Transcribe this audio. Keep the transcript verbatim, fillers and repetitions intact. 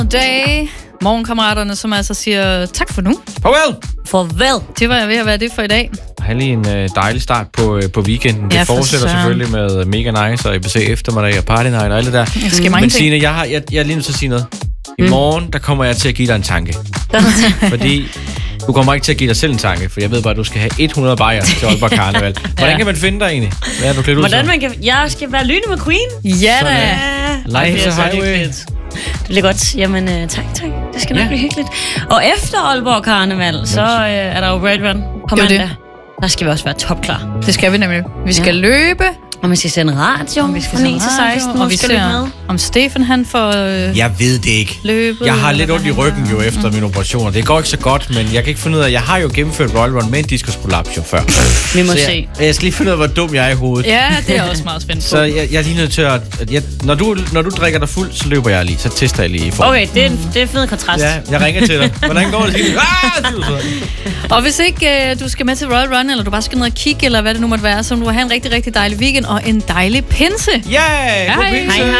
Dag. Morgenkammeraterne, som altså siger tak for nu. Farvel! Farvel. Det var jeg ved at være det for i dag. Ha' lige en øh, dejlig start på, øh, på weekenden. Det ja, for fortsætter søren. selvfølgelig med Mega Nice og A B C eftermiddag og Party Night og alt det der. Jeg skal mange Men ting. Signe, jeg, har, jeg, jeg er lige nødt til at sige noget. I Mm. morgen, der kommer jeg til at give dig en tanke. Fordi du kommer ikke til at give dig selv en tanke, for jeg ved bare, at du skal have hundrede bajer til Aalborg Karneval. Hvordan Ja. kan man finde dig egentlig? Hvad er du klædt ud Hvordan som? man kan... Jeg skal være Lyne McQueen. Ja da. Ja. Life is a highway. Det bliver godt. Jamen, øh, tak, tak. Det skal nok Ja. blive hyggeligt. Og efter Aalborg Karneval, så øh, er der jo Red Run på Det er jo mandag. Der skal vi også være topklar. Det skal vi nemlig. Vi skal Ja. løbe. Og man skal sende radio Og vi skal fra ni sende til radio, seksten. og vi skal lytte ser, med. om Stefan han får øh, Jeg ved det ikke. løbet. Jeg har lidt eller ondt i hvad ryggen han jo har. efter min operation. Det går ikke så godt, men jeg kan ikke finde ud af, jeg har jo gennemført Royal Run med en diskusprolaps jo før. Vi må Så se. jeg, jeg skal lige finde ud af, hvor dum jeg er i hovedet. Ja, det er jeg også meget spændt på. Så jeg, jeg er lige nødt til at... at jeg, når, du, når du drikker dig fuld, så løber jeg lige. Så tester jeg lige i form. Okay, det er en, det er en fed kontrast. Ja, jeg ringer til dig. Hvordan går det? Signe? Ah, siger du så. Og hvis ikke øh, du skal med til Royal Run, eller du bare skal ned og kigge, eller hvad det nu måtte være, så må du have en rigtig, rigtig dejlig weekend og en dejlig pinse. Ja, god Hej. pinse. Hej, hej.